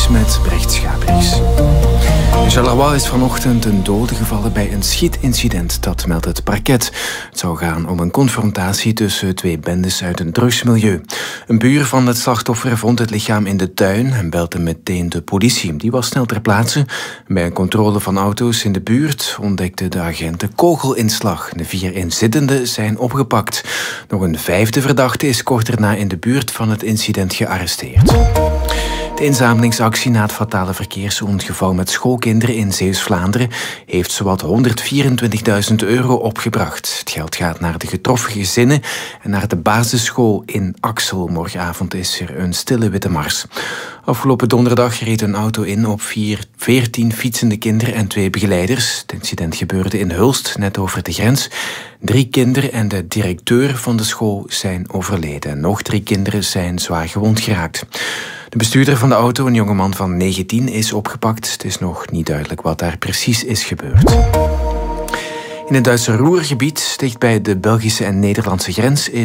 Nieuws met Brecht Schaaprijs. In Charleroi is vanochtend een dode gevallen bij een schietincident, dat meldt het parket. Het zou gaan om een confrontatie tussen twee bendes uit een drugsmilieu. Een buur van het slachtoffer vond het lichaam in de tuin en belde meteen de politie. Die was snel ter plaatse. Bij een controle van auto's in de buurt ontdekte de agenten kogelinslag. De 4 inzittenden zijn opgepakt. Nog een 5e verdachte is kort daarna in de buurt van het incident gearresteerd. De inzamelingsactie na het fatale verkeersongeval met schoolkinderen in Zeeuws-Vlaanderen heeft zowat €124.000 opgebracht. Het geld gaat naar de getroffen gezinnen en naar de basisschool in Axel. Morgenavond is er een stille witte mars. Afgelopen donderdag reed een auto in op 14 fietsende kinderen en 2 begeleiders. Het incident gebeurde in Hulst, net over de grens. 3 kinderen en de directeur van de school zijn overleden. Nog 3 kinderen zijn zwaar gewond geraakt. De bestuurder van de auto, een jongeman van 19, is opgepakt. Het is nog niet duidelijk wat daar precies is gebeurd. In het Duitse Ruhrgebied, dicht bij de Belgische en Nederlandse grens,